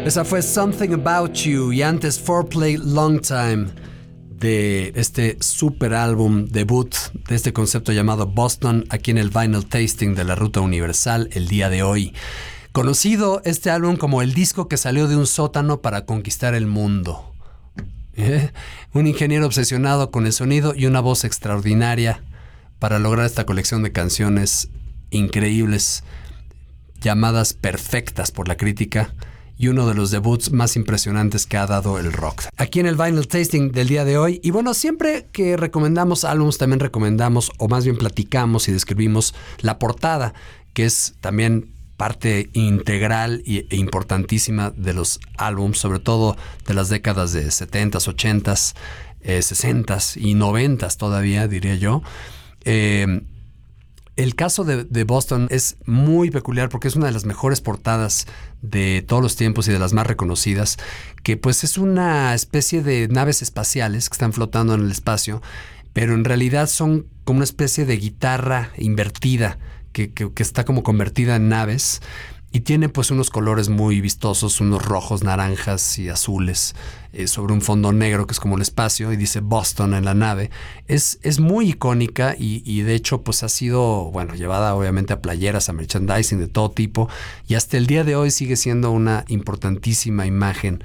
Esa fue Something About You y antes Foreplay Long Time de este super álbum debut de este concepto llamado Boston aquí en el Vinyl Tasting de la Ruta Universal el día de hoy. Conocido este álbum como el disco que salió de un sótano para conquistar el mundo. Un ingeniero obsesionado con el sonido y una voz extraordinaria para lograr esta colección de canciones increíbles llamadas perfectas por la crítica y uno de los debuts más impresionantes que ha dado el rock. Aquí en el Vinyl Tasting del día de hoy. Y bueno, siempre que recomendamos álbumes, también recomendamos, o más bien platicamos y describimos la portada, que es también parte integral e importantísima de los álbumes, sobre todo de las décadas de 70s, 80s, 60s y 90s todavía, diría yo. El caso de Boston es muy peculiar porque es una de las mejores portadas de todos los tiempos y de las más reconocidas, que pues es una especie de naves espaciales que están flotando en el espacio, pero en realidad son como una especie de guitarra invertida que está como convertida en naves y tiene pues unos colores muy vistosos, unos rojos, naranjas y azules sobre un fondo negro que es como el espacio y dice Boston en la nave. Es muy icónica y de hecho pues ha sido, bueno, llevada obviamente a playeras, a merchandising de todo tipo y hasta el día de hoy sigue siendo una importantísima imagen.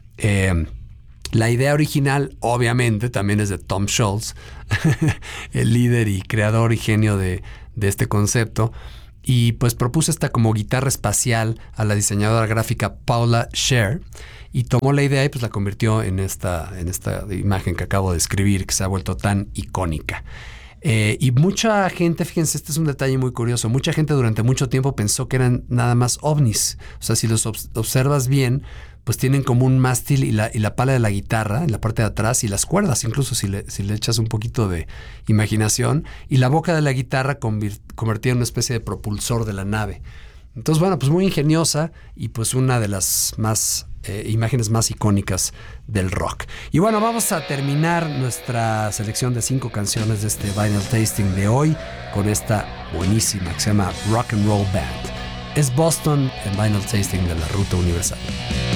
La idea original obviamente también es de Tom Scholz, el líder y creador y genio de este concepto. Y pues propuso esta como guitarra espacial a la diseñadora gráfica Paula Scher y tomó la idea y pues la convirtió en esta imagen que acabo de describir, que se ha vuelto tan icónica. Y mucha gente, fíjense, este es un detalle muy curioso, mucha gente durante mucho tiempo pensó que eran nada más ovnis. O sea, si los observas bien, pues tienen como un mástil y la pala de la guitarra en la parte de atrás y las cuerdas, incluso si le echas un poquito de imaginación, y la boca de la guitarra convertida en una especie de propulsor de la nave. Entonces, bueno, pues muy ingeniosa y pues una de las imágenes más icónicas del rock. Y bueno, vamos a terminar nuestra selección de 5 canciones de este Vinyl Tasting de hoy con esta buenísima que se llama Rock and Roll Band. Es Boston en Vinyl Tasting de la Ruta Universal.